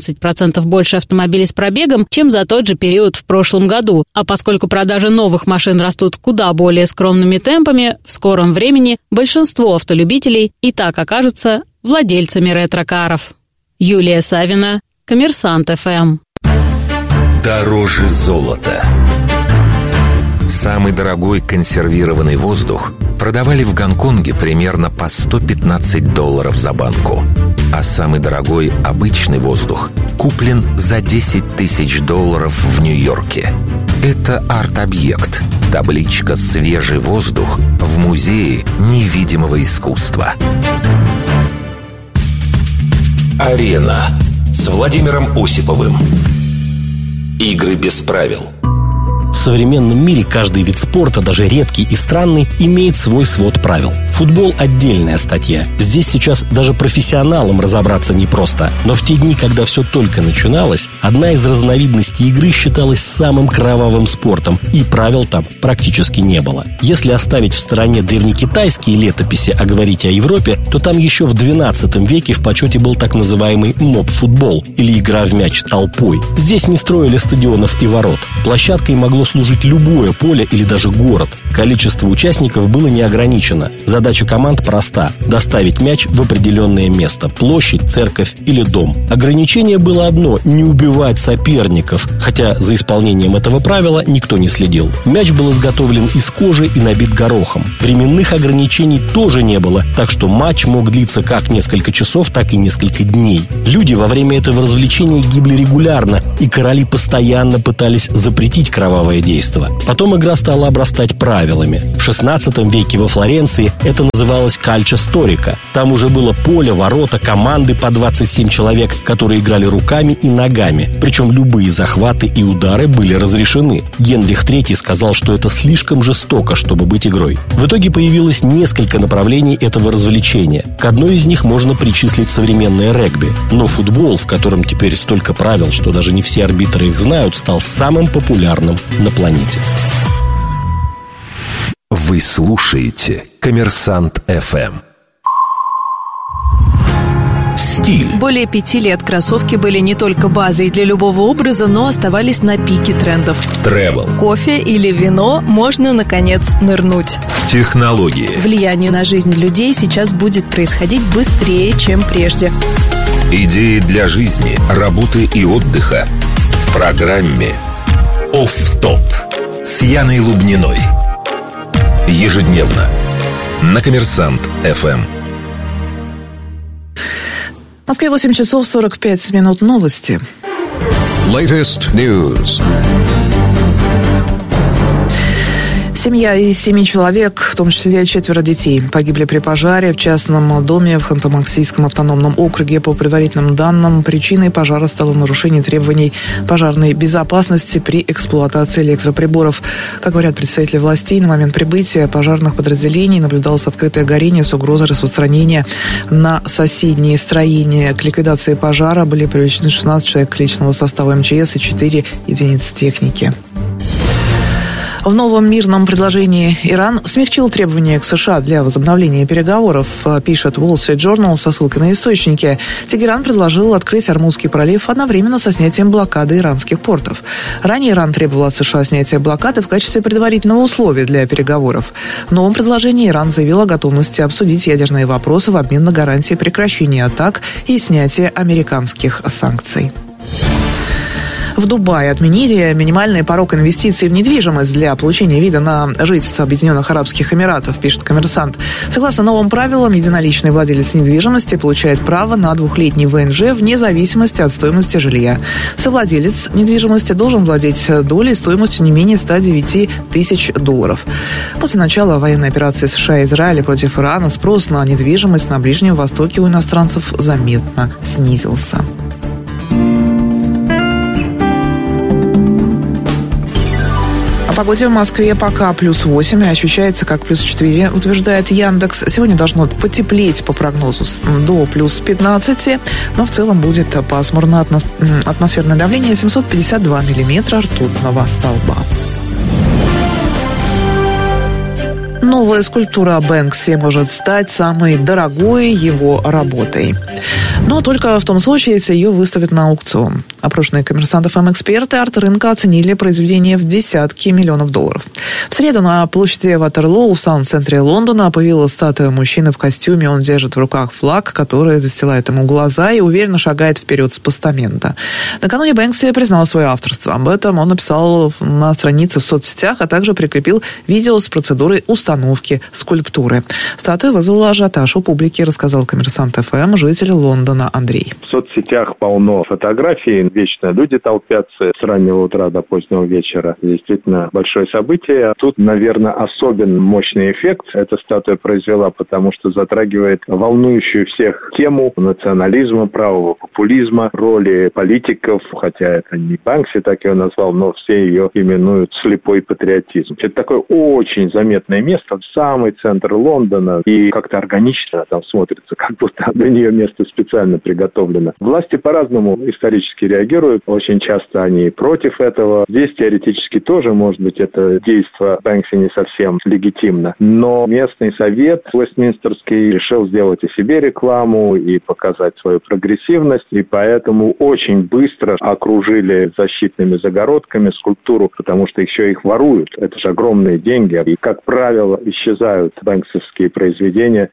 14% больше автомобилей с пробегом, чем за тот же период в прошлом году. А поскольку продажи новых машин растут куда более скромными темпами, в скором времени большинство автолюбителей и так окажутся владельцами ретро-каров. Юлия Савина, Коммерсант ФМ. Дороже золота. Самый дорогой консервированный воздух продавали в Гонконге примерно по $115 за банку. А самый дорогой обычный воздух куплен за $10 тысяч в Нью-Йорке. Это арт-объект. Табличка «Свежий воздух» в Музее невидимого искусства. Арена с Владимиром Осиповым. Игры без правил. современном мире каждый вид спорта, даже редкий и странный, имеет свой свод правил. Футбол – отдельная статья. Здесь сейчас даже профессионалам разобраться непросто. Но в те дни, когда все только начиналось, одна из разновидностей игры считалась самым кровавым спортом, и правил там практически не было. Если оставить в стороне древнекитайские летописи, а говорить о Европе, то там еще в XII веке в почете был так называемый моб-футбол, или игра в мяч толпой. Здесь не строили стадионов и ворот. Площадкой могло служить любое поле или даже город. Количество участников было не ограничено. Задача команд проста – доставить мяч в определенное место – площадь, церковь или дом. Ограничение было одно – не убивать соперников, хотя за исполнением этого правила никто не следил. Мяч был изготовлен из кожи и набит горохом. Временных ограничений тоже не было, так что матч мог длиться как несколько часов, так и несколько дней. Люди во время этого развлечения гибли регулярно, и короли постоянно пытались запретить кровавое действо. Потом игра стала обрастать правилами. В XVI веке во Флоренции это называлось кальчо сторика. Там уже было поле, ворота, команды по 27 человек, которые играли руками и ногами. Причем любые захваты и удары были разрешены. Генрих III сказал, что это слишком жестоко, чтобы быть игрой. В итоге появилось несколько направлений этого развлечения. К одной из них можно причислить современное регби. Но футбол, в котором теперь столько правил, что даже не все арбитры их знают, стал самым популярным на планете. Вы слушаете «Коммерсант ФМ». Стиль. Более 5 лет кроссовки были не только базой для любого образа, но оставались на пике трендов. Тревел. Кофе или вино можно, наконец, нырнуть. Технологии. Влияние на жизнь людей сейчас будет происходить быстрее, чем прежде. Идеи для жизни, работы и отдыха. В программе «Офф-топ» с Яной Лубниной. Ежедневно на «Коммерсант ФМ». В Москве 8 часов 45 минут. Новости. Latest news. Семья из 7 человек, в том числе 4 детей, погибли при пожаре в частном доме в Ханты-Мансийском автономном округе. По предварительным данным, причиной пожара стало нарушение требований пожарной безопасности при эксплуатации электроприборов. Как говорят представители властей, на момент прибытия пожарных подразделений наблюдалось открытое горение с угрозой распространения на соседние строения. К ликвидации пожара были привлечены 16 человек личного состава МЧС и 4 единицы техники. В новом мирном предложении Иран смягчил требования к США для возобновления переговоров, пишет Wall Street Journal со ссылкой на источники. Тегеран предложил открыть Ормузский пролив одновременно со снятием блокады иранских портов. Ранее Иран требовал от США снятия блокады в качестве предварительного условия для переговоров. В новом предложении Иран заявил о готовности обсудить ядерные вопросы в обмен на гарантии прекращения атак и снятия американских санкций. В Дубае отменили минимальный порог инвестиций в недвижимость для получения вида на жительство Объединенных Арабских Эмиратов, пишет «Коммерсант». Согласно новым правилам, единоличный владелец недвижимости получает право на 2-летний ВНЖ вне зависимости от стоимости жилья. Совладелец недвижимости должен владеть долей стоимостью не менее $109 тысяч. После начала военной операции США и Израиля против Ирана спрос на недвижимость на Ближнем Востоке у иностранцев заметно снизился. О погоде в Москве пока +8 и ощущается как +4, утверждает Яндекс. Сегодня должно потеплеть по прогнозу до +15, но в целом будет пасмурно. Атмосферное давление 752 миллиметра ртутного столба. Новая скульптура Бэнкси может стать самой дорогой его работой. Но только в том случае, если ее выставят на аукцион. Опрошенные «Коммерсант ФМ» эксперты арт-рынка оценили произведение в десятки миллионов долларов. В среду на площади Ватерлоу в самом центре Лондона появилась статуя мужчины в костюме. Он держит в руках флаг, который застилает ему глаза, и уверенно шагает вперед с постамента. Накануне Бэнкси признал свое авторство. Об этом он написал на странице в соцсетях, а также прикрепил видео с процедурой установки установки скульптуры. Статуя вызвала ажиотаж у публики, рассказал «Коммерсант ФМ» житель Лондона Андрей. В соцсетях полно фотографий, вечно люди толпятся с раннего утра до позднего вечера. Действительно большое событие. Тут, наверное, особенно мощный эффект эта статуя произвела, потому что затрагивает волнующую всех тему национализма, правого популизма, роли политиков, хотя это не Банкси так ее назвал, но все ее именуют слепой патриотизм. Это такое очень заметное место, самый центр Лондона, и как-то органично там смотрится, как будто для нее место специально приготовлено. Власти по-разному исторически реагируют, очень часто они против этого. Здесь теоретически тоже, может быть, это действие Банкси не совсем легитимно, но местный совет Вестминстерский решил сделать и себе рекламу, и показать свою прогрессивность, и поэтому очень быстро окружили защитными загородками скульптуру, потому что еще их воруют. Это же огромные деньги, и, как правило, исчезают банксовские произведения.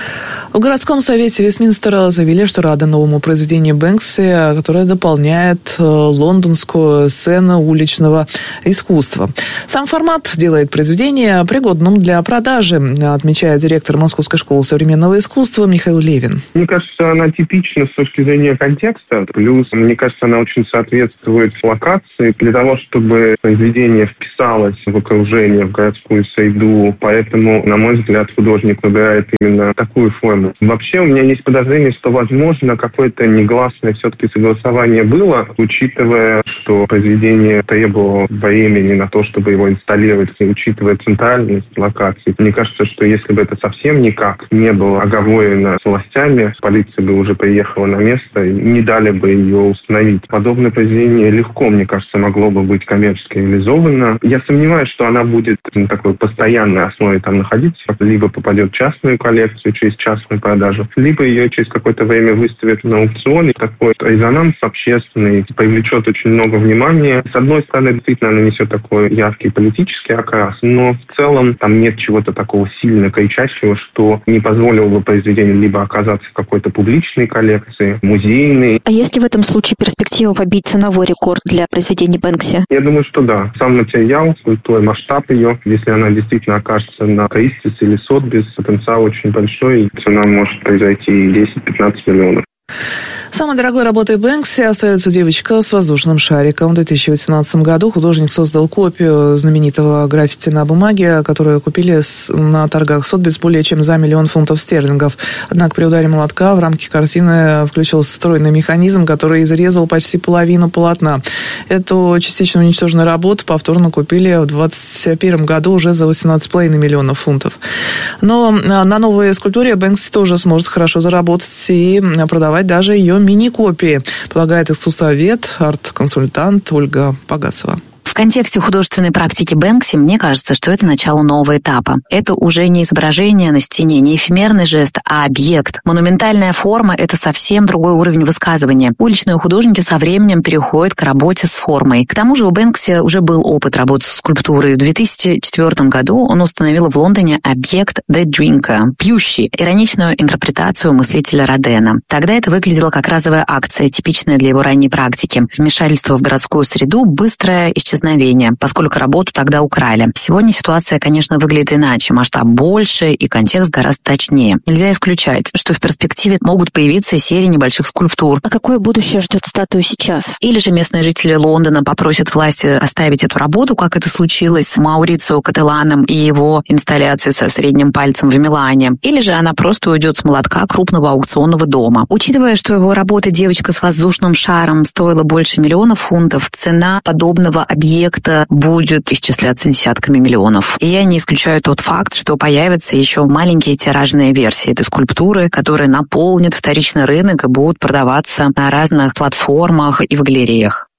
В городском совете Вестминстера заявили, что рады новому произведению Бэнкси, которое дополняет лондонскую сцену уличного искусства. Сам формат делает произведение пригодным для продажи, отмечает директор Московской школы современного искусства Михаил Левин. Мне кажется, она типична с точки зрения контекста. Плюс, мне кажется, она очень соответствует локации для того, чтобы произведение вписалось в окружение, в городскую среду. Поэтому, на мой взгляд, художник выбирает именно такую форму. Вообще, у меня есть подозрение, что, возможно, какое-то негласное все-таки согласование было, учитывая, что произведение требовало времени на то, чтобы его инсталлировать, и учитывая центральность локации. Мне кажется, что если бы это совсем никак не было оговорено с властями, полиция бы уже приехала на место и не дали бы ее установить. Подобное произведение легко, мне кажется, могло бы быть коммерчески реализовано. Я сомневаюсь, что она будет на такой постоянной основе там находиться, либо попадет в частную коллекцию через частную продажу, либо ее через какое-то время выставят на аукционе. Такой резонанс общественный привлечет очень много внимания. С одной стороны, действительно, она несет такой яркий политический окрас, но в целом там нет чего-то такого сильно кричащего, что не позволило бы произведению либо оказаться в какой-то публичной коллекции, музейной. А есть ли в этом случае перспектива побить ценовой рекорд для произведений Бэнкси? Я думаю, что да. Сам материал, скульптура, масштаб ее, если она действительно окажется на Кристис или Сотбис, потенциал очень большой, и цена может произойти 10-15 миллионов. Самой дорогой работой Бэнкси остается девочка с воздушным шариком. В 2018 году художник создал копию знаменитого граффити на бумаге, которую купили на торгах Сотбис более чем за $1 миллион фунтов стерлингов. Однако при ударе молотка в рамки картины включился встроенный механизм, который изрезал почти половину полотна. Эту частично уничтоженную работу повторно купили в 2021 году уже за 18,5 миллионов фунтов. Но на новой скульптуре Бэнкси тоже сможет хорошо заработать и продавать даже ее мини-копии, полагает искусствовед, арт-консультант Ольга Погасова. В контексте художественной практики Бэнкси мне кажется, что это начало нового этапа. Это уже не изображение на стене, не эфемерный жест, а объект. Монументальная форма – это совсем другой уровень высказывания. Уличные художники со временем переходят к работе с формой. К тому же у Бэнкси уже был опыт работы с скульптурой. В 2004 году он установил в Лондоне объект «The Drinker» – пьющий, ироничную интерпретацию мыслителя Родена. Тогда это выглядело как разовая акция, типичная для его ранней практики. Вмешательство в городскую среду, быстрое исчезновение, поскольку работу тогда украли. Сегодня ситуация, конечно, выглядит иначе, масштаб больше и контекст гораздо точнее. Нельзя исключать, что в перспективе могут появиться серии небольших скульптур. А какое будущее ждет статую сейчас? Или же местные жители Лондона попросят власти оставить эту работу, как это случилось с Маурицио Кателланом и его инсталляцией со средним пальцем в Милане. Или же она просто уйдет с молотка крупного аукционного дома. Учитывая, что его работа «Девочка с воздушным шаром» стоила больше $1 миллион фунтов, цена подобного объекта будет исчисляться десятками миллионов. И я не исключаю тот факт, что появятся еще маленькие тиражные версии этой скульптуры, которые наполнят вторичный рынок и будут продаваться на разных платформах и в галереях.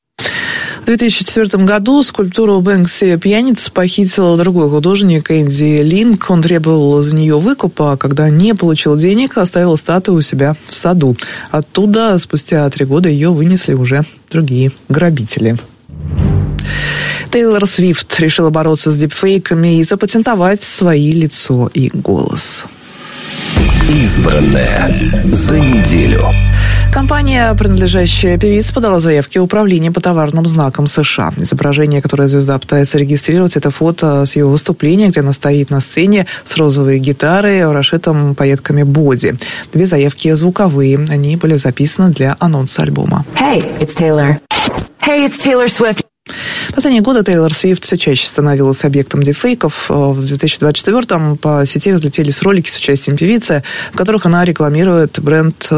В 2004 году скульптуру Бэнкси «Пьяница» похитил другой художник Энди Линк. Он требовал за нее выкупа, а когда не получил денег, оставил статую у себя в саду. Оттуда спустя 3 года ее вынесли уже другие грабители. Тейлор Свифт решила бороться с дипфейками и запатентовать свои лицо и голос. Избранное за неделю. Компания, принадлежащая певице, подала заявки в управление по товарным знакам США. Изображение, которое звезда пытается регистрировать, это фото с ее выступления, где она стоит на сцене с розовой гитарой, расшитым пайетками боди. 2 заявки звуковые. Они были записаны для анонса альбома. Hey, it's Taylor. Hey, it's Taylor Swift. В последние годы Тейлор Свифт все чаще становилась объектом дипфейков. В 2024-м по сети разлетелись ролики с участием певицы, в которых она рекламирует бренд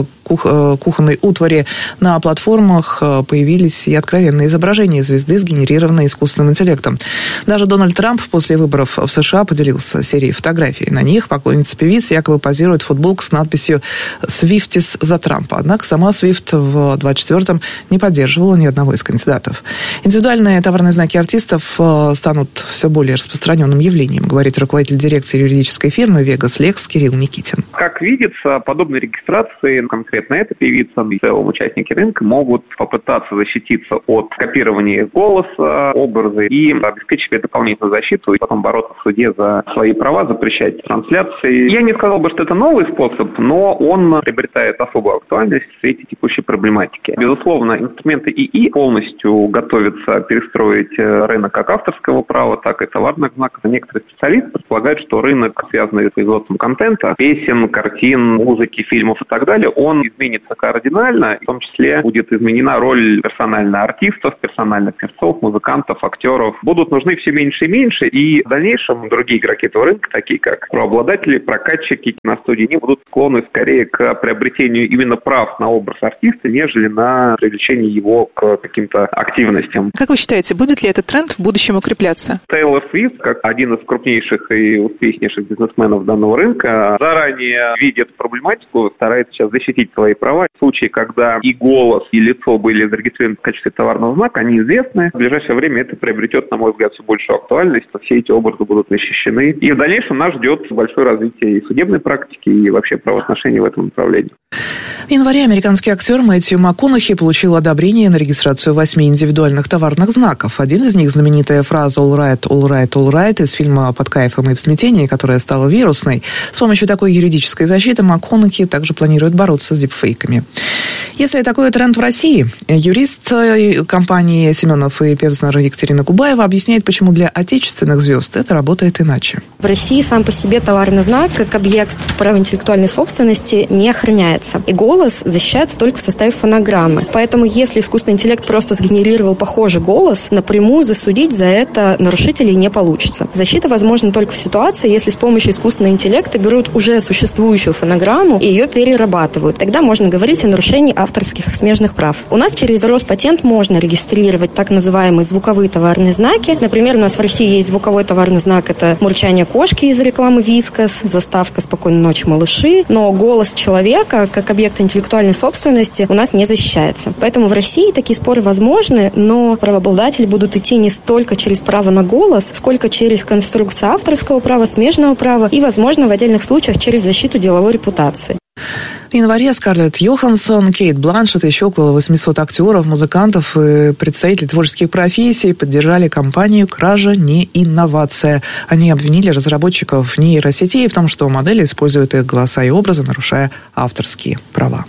кухонной утвари. На платформах появились и откровенные изображения звезды, сгенерированные искусственным интеллектом. Даже Дональд Трамп после выборов в США поделился серией фотографий. На них поклонница певицы якобы позирует футболку с надписью «Свифтис за Трампа». Однако сама Свифт в 2024-м не поддерживала ни одного из кандидатов. Индивидуальные товарные знаки артистов станут все более распространенным явлением, говорит руководитель дирекции юридической фирмы «Вегас Лекс» Кирилл Никитин. Как видится, подобные регистрации, конкретно эта певица и в целом участники рынка, могут попытаться защититься от копирования голоса, образа и обеспечить себе дополнительную защиту, и потом бороться в суде за свои права, запрещать трансляции. Я не сказал бы, что это новый способ, но он приобретает особую актуальность в свете текущей проблематики. Безусловно, инструменты ИИ полностью готовятся перестроить рынок как авторского права, так и товарных знаков. Некоторые специалисты предполагают, что рынок, связанный с производством контента, песен, картин, музыки, фильмов и так далее, он изменится кардинально. В том числе будет изменена роль персонально артистов, персонально певцов, музыкантов, актеров. Будут нужны все меньше и меньше, и в дальнейшем другие игроки этого рынка, такие как правообладатели, прокатчики, киностудии, они будут склонны скорее к приобретению именно прав на образ артиста, нежели на привлечение его к каким-то активностям. Как вы считаете, будет ли этот тренд в будущем укрепляться? Тейлор Свифт, как один из крупнейших и успешнейших бизнесменов данного рынка, заранее видя эту проблематику, старается сейчас защитить свои права. В случае, когда и голос, и лицо были зарегистрированы в качестве товарного знака, они известны. В ближайшее время это приобретет, на мой взгляд, все большую актуальность. Все эти образы будут защищены. И в дальнейшем нас ждет большое развитие и судебной практики, и вообще правоотношений в этом направлении. В январе американский актер Мэтью МакКонахи получил одобрение на регистрацию 8 индивидуальных товарных знаков. Один из них – знаменитая фраза «all right, all right, all right» из фильма «Под кайфом и в смятении», которая стала вирусной. С помощью такой юридической защиты МакКонахи также планирует бороться с дипфейками. Если такой тренд в России, юрист компании Семенов и Певзнер Екатерина Кубаева объясняет, почему для отечественных звезд это работает иначе. В России сам по себе товарный знак как объект права интеллектуальной собственности не охраняется. И голос защищается только в составе фонограммы. Поэтому если искусственный интеллект просто сгенерировал похожий голос, напрямую засудить за это нарушителей не получится. Защита возможна только в ситуации, если с помощью искусственного интеллекта берут уже существующую фонограмму и ее перерабатывают. Тогда можно говорить о нарушении авторских смежных прав. У нас через Роспатент можно регистрировать так называемые звуковые товарные знаки. Например, у нас в России есть звуковой товарный знак, это мурчание кошки из рекламы Вискас, заставка «Спокойной ночи, малыши». Но голос человека, как объект интеллектуальной собственности, у нас не защищается. Поэтому в России такие споры возможны, но правообладатели будут идти не столько через право на голос, сколько через конструкцию авторского права, смежного права и, возможно, в отдельных случаях через защиту деловой репутации. В январе Скарлетт Йоханссон, Кейт Бланшетт и еще около 800 актеров, музыкантов и представителей творческих профессий поддержали кампанию «Кража не инновация». Они обвинили разработчиков нейросетей в том, что модели используют их голоса и образы, нарушая авторские права.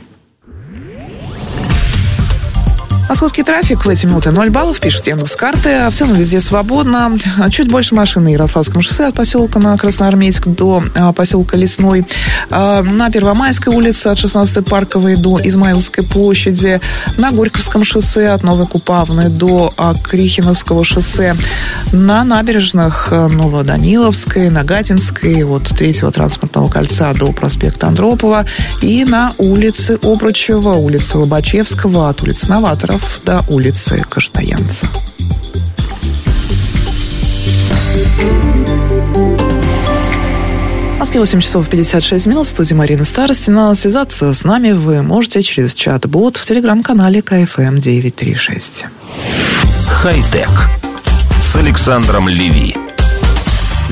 Московский трафик в эти минуты 0 баллов, пишут Яндекс.Карты. В целом везде свободно. Чуть больше машин на Ярославском шоссе от поселка на Красноармейск до поселка Лесной. На Первомайской улице от 16-й Парковой до Измайловской площади. На Горьковском шоссе от Новой Купавны до Крихиновского шоссе. На набережных Новоданиловской, Нагатинской от 3-го транспортного кольца до проспекта Андропова. И на улице Обручева, улице Лобачевского от улицы Новаторов до улицы Каштаянца. В Москве 8 часов 56 минут. В студии Марина Старостина. Связаться с нами вы можете через чат-бот в телеграм-канале КФМ936. Хай-тек с Александром Леви.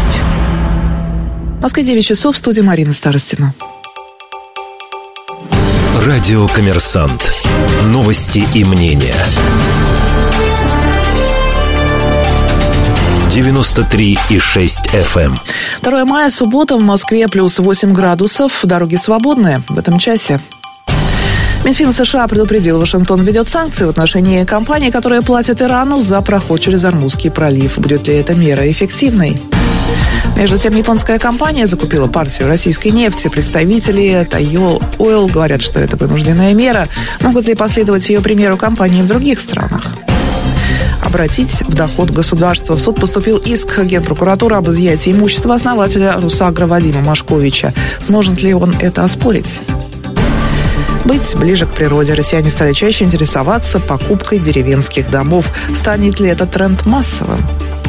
есть. В Москве 9 часов, в студии Марина Старостина. Радио «Коммерсант». Новости и мнения. 93,6 FM. 2 мая, суббота, в Москве плюс 8 градусов. Дороги свободные в этом часе. Минфин США предупредил, Вашингтон введет санкции в отношении компаний, которые платят Ирану за проход через Ормузский пролив. Будет ли эта мера эффективной? Между тем, японская компания закупила партию российской нефти. Представители Taiyo Oil говорят, что это вынужденная мера. Могут ли последовать ее примеру компании в других странах? Обратить в доход государства. В суд поступил иск Генпрокуратуры об изъятии имущества основателя Русагро Вадима Машковича. Сможет ли он это оспорить? Быть ближе к природе. Россияне стали чаще интересоваться покупкой деревенских домов. Станет ли этот тренд массовым?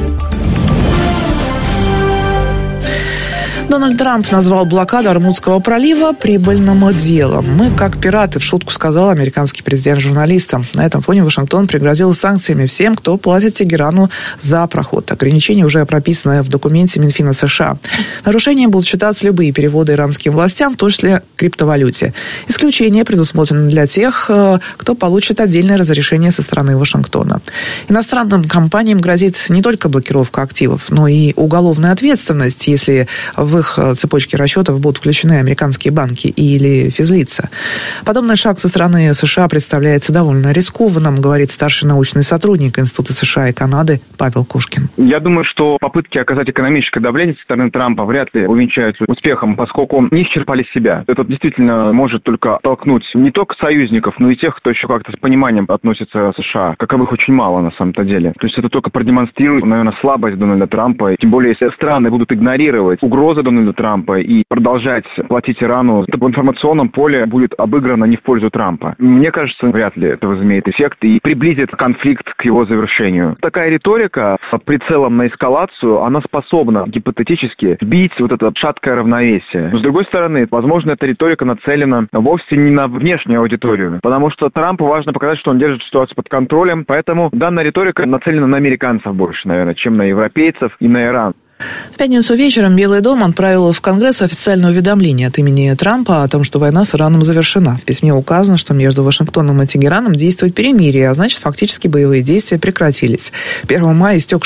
Дональд Трамп назвал блокаду Ормузского пролива прибыльным делом. «Мы как пираты», в шутку сказал американский президент журналистам. На этом фоне Вашингтон пригрозил санкциями всем, кто платит Тегерану за проход. Ограничение уже прописано в документе Минфина США. Нарушением будут считаться любые переводы иранским властям, в том числе криптовалюте. Исключение предусмотрено для тех, кто получит отдельное разрешение со стороны Вашингтона. Иностранным компаниям грозит не только блокировка активов, но и уголовная ответственность, если в их цепочки расчетов будут включены американские банки или физлица. Подобный шаг со стороны США представляется довольно рискованным, говорит старший научный сотрудник Института США и Канады Павел Кушкин. Я думаю, что попытки оказать экономическое давление со стороны Трампа вряд ли увенчаются успехом, поскольку не исчерпали себя. Это действительно может только толкнуть не только союзников, но и тех, кто еще как-то с пониманием относится к США. Каковых очень мало на самом-то деле. То есть это только продемонстрирует, наверное, слабость Дональда Трампа. Тем более, если страны будут игнорировать угрозы Дональда Трампа и продолжать платить Ирану, то в информационном поле будет обыграно не в пользу Трампа. Мне кажется, вряд ли это возымеет эффект и приблизит конфликт к его завершению. Такая риторика с прицелом на эскалацию, она способна гипотетически сбить вот это шаткое равновесие. Но, с другой стороны, возможно, эта риторика нацелена вовсе не на внешнюю аудиторию, потому что Трампу важно показать, что он держит ситуацию под контролем, поэтому данная риторика нацелена на американцев больше, наверное, чем на европейцев и на Иран. В пятницу вечером Белый дом отправил в Конгресс официальное уведомление от имени Трампа о том, что война с Ираном завершена. В письме указано, что между Вашингтоном и Тегераном действует перемирие, а значит, фактически боевые действия прекратились. 1 мая истек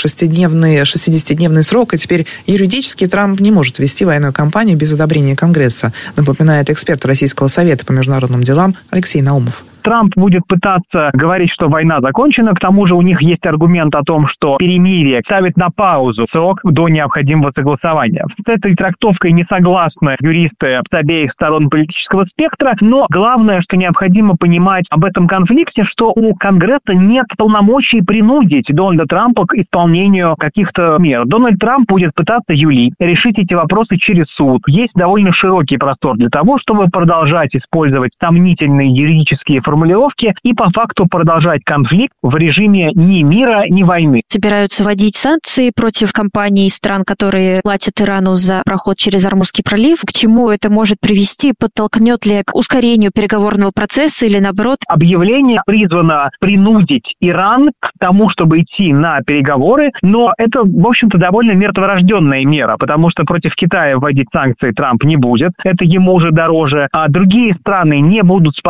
60-дневный срок, и теперь юридически Трамп не может вести военную кампанию без одобрения Конгресса, напоминает эксперт Российского совета по международным делам Алексей Наумов. Трамп будет пытаться говорить, что война закончена. К тому же у них есть аргумент о том, что перемирие ставит на паузу срок до необходимого согласования. С этой трактовкой не согласны юристы с обеих сторон политического спектра, но главное, что необходимо понимать об этом конфликте, что у Конгресса нет полномочий принудить Дональда Трампа к исполнению каких-то мер. Дональд Трамп будет пытаться юлить, решить эти вопросы через суд. Есть довольно широкий простор для того, чтобы продолжать использовать сомнительные юридические формулировки и по факту продолжать конфликт в режиме ни мира, ни войны. Собираются вводить санкции против компаний и стран, которые платят Ирану за проход через Ормузский пролив. К чему это может привести? Подтолкнет ли к ускорению переговорного процесса или наоборот? Объявление призвано принудить Иран к тому, чтобы идти на переговоры, но это, в общем-то, довольно мертворожденная мера, потому что против Китая вводить санкции Трамп не будет. Это ему уже дороже. А другие страны не будут